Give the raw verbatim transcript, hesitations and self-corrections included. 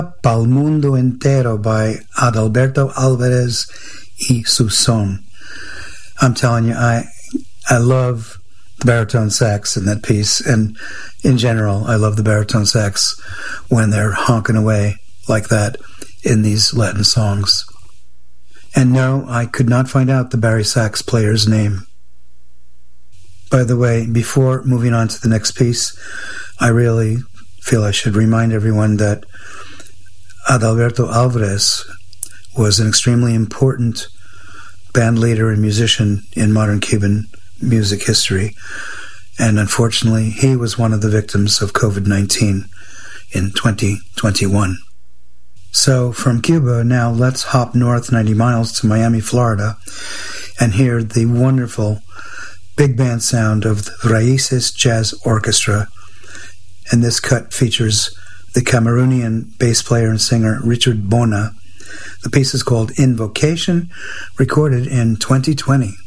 Pa'l Mundo Entero by Adalberto Alvarez y su Son. I'm telling you, I I love the baritone sax in that piece, and in general, I love the baritone sax when they're honking away like that in these Latin songs. And no, I could not find out the bari sax player's name. By the way, before moving on to the next piece, I really feel I should remind everyone that Adalberto Alvarez was an extremely important band leader and musician in modern Cuban music history, and unfortunately he was one of the victims of covid nineteen in twenty twenty-one. So from Cuba, now let's hop north ninety miles to Miami, Florida, and hear the wonderful big band sound of the Raíces Jazz Orchestra. And this cut features the Cameroonian bass player and singer Richard Bona. The piece is called Invocation, recorded in twenty twenty.